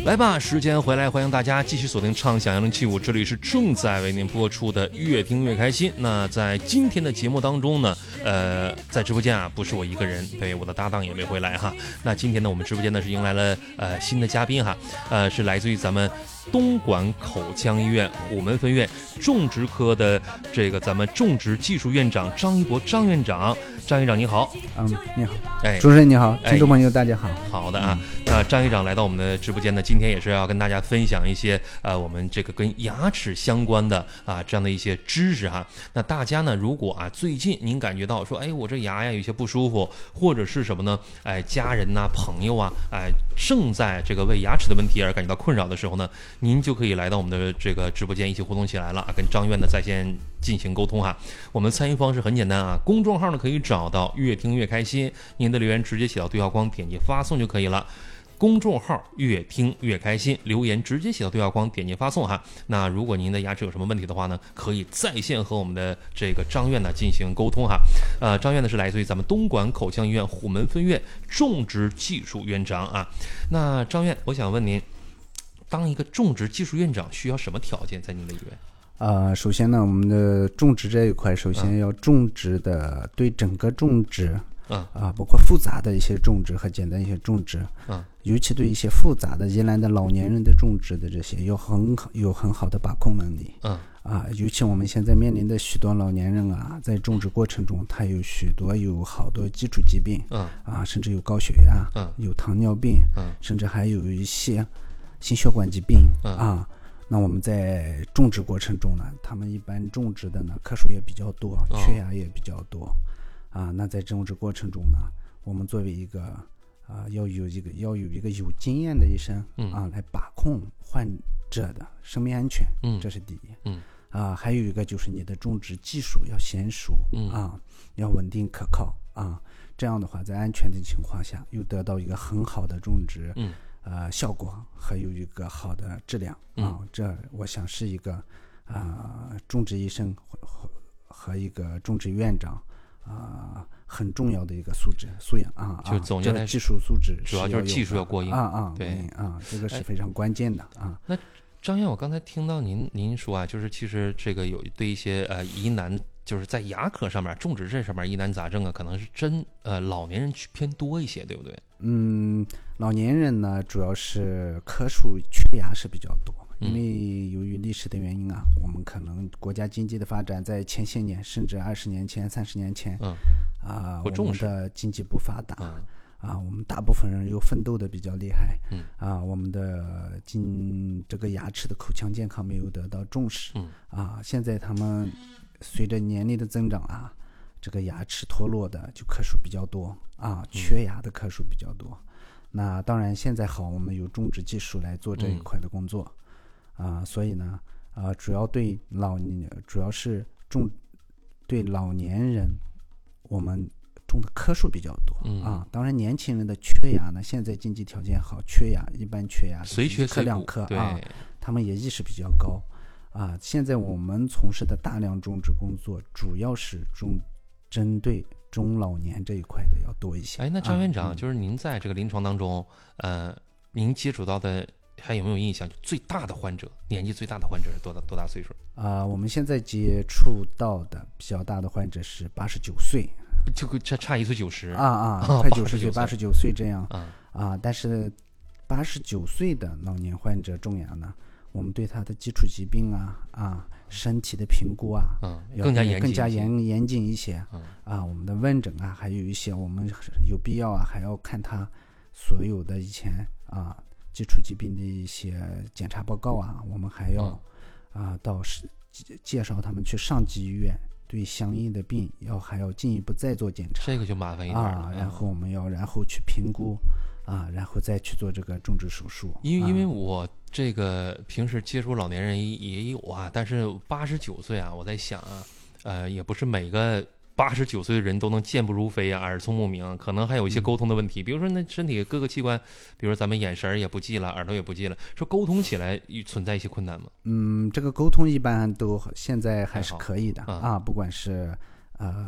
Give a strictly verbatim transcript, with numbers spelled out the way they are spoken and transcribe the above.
来吧，时间回来，欢迎大家继续锁定畅享幺零七五，这里是正在为您播出的越听越开心。那在今天的节目当中呢，呃，在直播间啊，不是我一个人，对，我的搭档也没回来哈。那今天呢，我们直播间呢是迎来了呃新的嘉宾哈，呃，是来自于咱们东莞口腔医院虎门分院种植科的这个咱们种植技术院长张一博张院长。张院长你好。 嗯，你好。 哎， 主持人你好，听众朋友大家好。 哎、好的啊，那张院长来到我们的直播间呢，今天也是要跟大家分享一些呃我们这个跟牙齿相关的啊这样的一些知识哈。那大家呢，如果啊最近您感觉到说，哎，我这牙呀有些不舒服，或者是什么呢？哎，家人呐、啊、朋友啊，哎，正在这个为牙齿的问题而感觉到困扰的时候呢，您就可以来到我们的这个直播间一起互动起来了，跟张院的在线进行沟通哈。我们参与方式很简单啊，公众号呢可以找到越听越开心，您的留言直接写到对话框，点击发送就可以了。公众号越听越开心，留言直接写到对话框，点击发送哈。那如果您的牙齿有什么问题的话呢，可以在线和我们的这个张院呢进行沟通哈。呃，张院呢是来自于咱们东莞口腔医院虎门分院种植技术院长啊。那张院，我想问您，当一个种植技术院长需要什么条件在您的医院？ 呃，首先呢，我们的种植这一块，首先要种植的、嗯、对整个种植， 嗯啊，包括复杂的一些种植和简单一些种植， 嗯， 尤其对一些复杂的疑难的老年人的种植的这些，有很有很好的把控能力， 嗯， 啊，尤其我们现在面临的许多老年人啊，在种植过程中，他有许多有好多基础疾病， 嗯， 啊，甚至有高血压， 嗯， 有糖尿病， 嗯， 甚至还有一些心血管疾病， 嗯啊。那我们在种植过程中呢，他们一般种植的呢棵数也比较多，缺牙也比较多，哦、啊。那在种植过程中呢，我们作为一个啊要有一个要有一个有经验的医生、 嗯、 啊来把控患者的生命安全， 嗯， 这是第一， 嗯啊，还有一个就是你的种植技术要娴熟， 嗯啊，要稳定可靠啊，这样的话在安全的情况下又得到一个很好的种植， 嗯。 呃，效果还有一个好的质量啊、嗯，这我想是一个啊、呃、种植医生和和一个种植院长啊、呃、很重要的一个素质素养啊， 就总结来技术素质主要就是技术要过硬啊啊， 对啊，这个是非常关键的啊。 那张院，我刚才听到您您说啊，就是其实这个有对一些呃疑难，就是在牙科上面种植这上面疑难杂症啊，可能是真呃老年人偏多一些，对不对？ 嗯，老年人呢，主要是颗数缺牙是比较多，因为由于历史的原因啊，我们可能国家经济的发展在前些年，甚至二十年前、三十年前， 嗯， 啊，我们的经济不发达， 嗯、 啊，我们大部分人又奋斗的比较厉害， 嗯， 啊，我们的经这个牙齿的口腔健康没有得到重视， 嗯， 啊，现在他们随着年龄的增长啊。这个牙齿脱落的就颗数比较多啊，缺牙的颗数比较多。嗯、那当然现在好，我们有种植技术来做这一块的工作，嗯、啊，所以呢，啊，主要对老主要是种对老年人，我们种的颗数比较多、 嗯、 啊。当然年轻人的缺牙呢，现在经济条件好，缺牙一般缺牙随缺颗两颗啊，他们也意识比较高啊。现在我们从事的大量种植工作，主要是种。针对中老年这一块的要多一些。 哎，那张院长、 啊嗯、 就是您在这个临床当中，呃，您接触到的还有没有印象？最大的患者，年纪最大的患者是多大多大岁数？ 啊、呃，我们现在接触到的比较大的患者是八十九岁， 就差差一岁九十啊啊，快九十岁，八十九岁这样啊啊。但是八十九岁的老年患者种牙呢，我们对他的基础疾病啊啊。身体的评估啊， 嗯，更加严更加严严谨一些， 嗯啊，我们的问诊啊，还有一些我们有必要啊，还要看他所有的以前啊基础疾病的一些检查报告啊，我们还要、嗯、啊到介绍他们去上级医院，对相应的病要还要进一步再做检查， 这个就麻烦一点啊，然后我们要然后去评估。啊，然后再去做这个种植手术。 因为因为我这个平时接触老年人也有啊，但是八十九岁啊，我在想啊，呃，也不是每个八十九岁的人都能健步如飞啊，耳聪目明，可能还有一些沟通的问题。嗯、比如说那身体各个器官，比如说咱们眼神也不济了，耳朵也不济了，说沟通起来存在一些困难吗？ 嗯，这个沟通一般都现在还是可以的、 啊， 啊，不管是。呃，